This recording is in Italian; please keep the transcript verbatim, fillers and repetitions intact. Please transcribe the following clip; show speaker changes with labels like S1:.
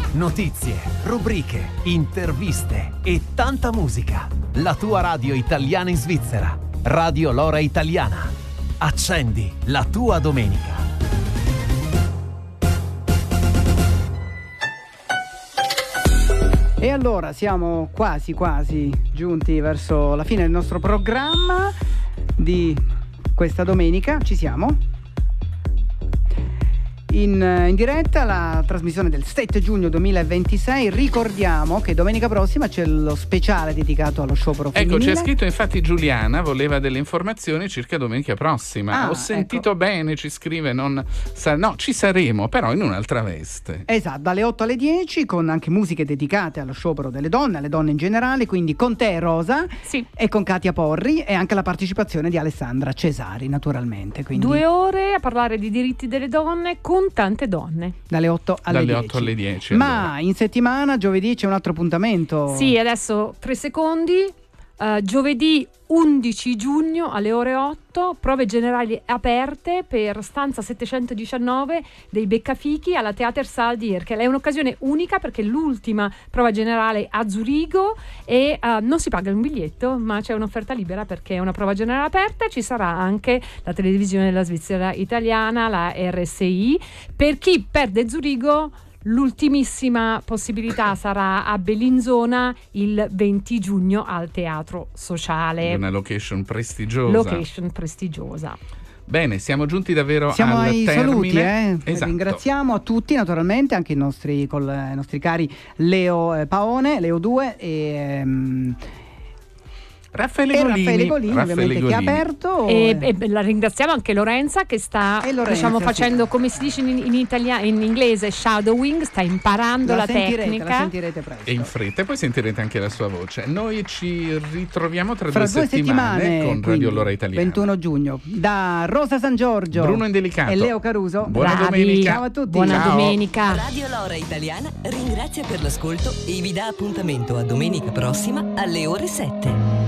S1: notizie, rubriche, interviste e tanta musica. La tua radio italiana in Svizzera. Radio L'Ora Italiana. Accendi la tua domenica.
S2: E allora siamo quasi quasi giunti verso la fine del nostro programma di questa domenica. Ci siamo? In, in diretta la trasmissione del sette giugno duemilaventisei. Ricordiamo che domenica prossima c'è lo speciale dedicato allo sciopero femminile.
S3: Ecco, c'è scritto infatti Giuliana voleva delle informazioni circa domenica prossima.
S2: Ah,
S3: Ho sentito
S2: ecco.
S3: bene, ci scrive non sa- no, ci saremo, però in un'altra veste.
S2: Esatto, dalle otto alle dieci, con anche musiche dedicate allo sciopero delle donne, alle donne in generale, quindi con te Rosa,
S4: sì,
S2: e con Katia Porri, e anche la partecipazione di Alessandra Cesari, naturalmente. Quindi
S4: due ore a parlare di diritti delle donne con tante donne.
S2: dalle otto alle
S3: Dalle
S2: dieci.
S3: otto alle dieci.
S2: Ma
S3: allora.
S2: in settimana, giovedì, c'è un altro appuntamento.
S4: Sì, adesso tre secondi. Uh, giovedì undici giugno alle ore otto, prove generali aperte per stanza settecentodiciannove dei Beccafichi alla Theatersaal di Erkel. È un'occasione unica perché è l'ultima prova generale a Zurigo e uh, non si paga un biglietto, ma c'è un'offerta libera perché è una prova generale aperta. Ci sarà anche la televisione della Svizzera italiana, la R S I. Per chi perde Zurigo, l'ultimissima possibilità sarà a Bellinzona il venti giugno al Teatro Sociale.
S3: Una location prestigiosa.
S4: Location prestigiosa.
S3: Bene, siamo giunti davvero
S2: Siamo
S3: al
S2: ai
S3: termine.
S2: saluti, eh?
S3: Esatto.
S2: Ringraziamo a tutti, naturalmente, anche i nostri, col, i nostri cari Leo eh, Paone, Leo due e... ehm,
S3: Raffaele
S2: e
S3: Golini,
S2: Raffaele Golini,
S3: Raffaele
S2: ovviamente, che ha
S3: Golini.
S2: aperto.
S4: E, e la ringraziamo anche Lorenza che sta
S2: E Lorenza,
S4: diciamo
S2: sì.
S4: facendo, come si dice in, in, italiano, in inglese, shadowing, sta imparando la,
S2: la sentirete,
S4: tecnica.
S2: la sentirete presto.
S3: E in fretta, e poi sentirete anche la sua voce. Noi ci ritroviamo tra
S2: Fra
S3: due,
S2: due settimane,
S3: con
S2: quindi,
S3: Radio L'Ora Italiana.
S2: ventuno giugno, da Rosa San Giorgio,
S3: Bruno Indelicato
S2: e Leo Caruso.
S3: Buona
S4: Bravi.
S3: domenica.
S2: Ciao a tutti.
S4: Buona
S3: Ciao.
S4: domenica.
S5: Radio L'Ora Italiana ringrazia per l'ascolto e vi dà appuntamento a domenica prossima alle ore sette.